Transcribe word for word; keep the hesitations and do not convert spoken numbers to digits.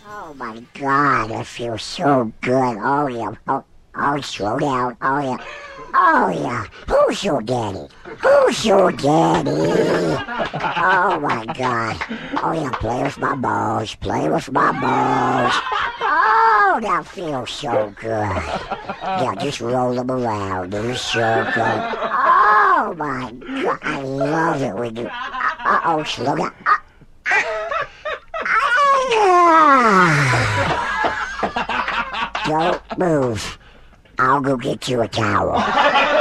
Oh my God, that feels so good. Oh yeah. Oh, oh, slow down. Oh yeah. Oh yeah. Who's your daddy? Who's your daddy? Oh my God. Oh yeah, play with my balls. Play with my balls. Oh, that feels so good. Yeah, just roll them around in a circle. Oh my God, I love it when you. Uh oh, slow down. Don't move. I'll go get you a towel.